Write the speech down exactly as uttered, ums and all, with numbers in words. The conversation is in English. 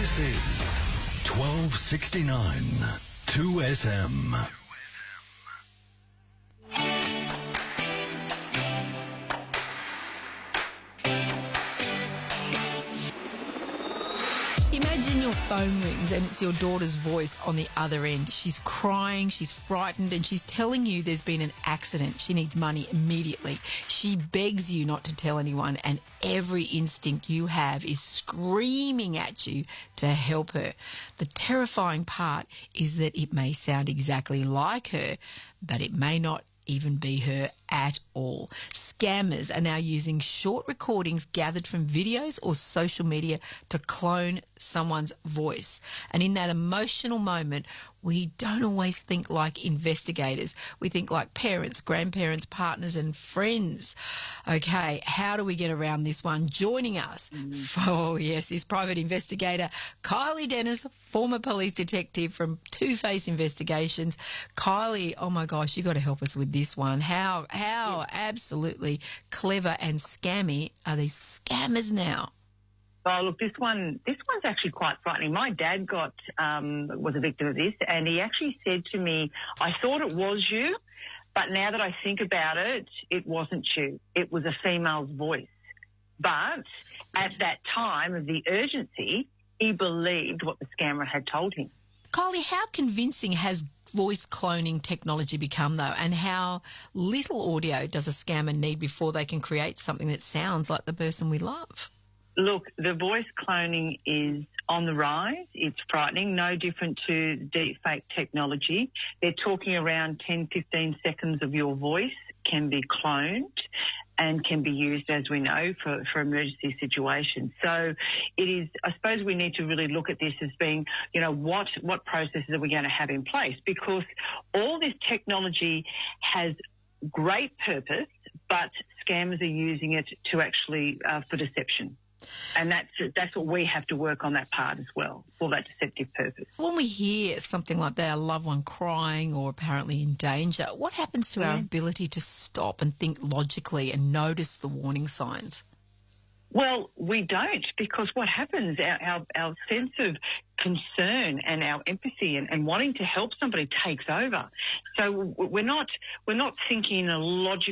This is twelve sixty-nine two S M. Imagine your phone rings and it's your daughter's voice on the other end. She's crying, she's frightened, and she's telling you there's been an accident. She needs money immediately. She begs you not to tell anyone, and every instinct you have is screaming at you to help her. The terrifying part is that it may sound exactly like her, but it may not even be her at all. Scammers are now using short recordings gathered from videos or social media to clone someone's voice. And in that emotional moment, we don't always think like investigators. We think like parents, grandparents, partners and friends. Okay, how do we get around this one? Joining us, mm. oh yes, is private investigator Kylie Dennis, former police detective from Two Face Investigations. Kylie, oh my gosh, you got to help us with this one. How how yeah. absolutely clever and scammy are these scammers now? Oh, look, this one, this one's actually quite frightening. My dad got, um, was a victim of this, and he actually said to me, I thought it was you, but now that I think about it, it wasn't you. It was a female's voice. But at that time of the urgency, he believed what the scammer had told him. Kylie, how convincing has voice cloning technology become, though, and how little audio does a scammer need before they can create something that sounds like the person we love? Look, the voice cloning is on the rise. It's frightening, no different to deepfake technology. They're talking around ten, fifteen seconds of your voice can be cloned and can be used, as we know, for, for emergency situations. So it is, I suppose we need to really look at this as being, you know, what, what processes are we going to have in place? Because all this technology has great purpose, but scammers are using it to actually, uh, for deception. And that's that's what we have to work on, that part as well, for that deceptive purpose. When we hear something like that, a loved one crying or apparently in danger, what happens to yeah. our ability to stop and think logically and notice the warning signs? Well, we don't, because what happens, our, our, our sense of concern and our empathy and, and wanting to help somebody takes over. So we're not we're not thinking in a logical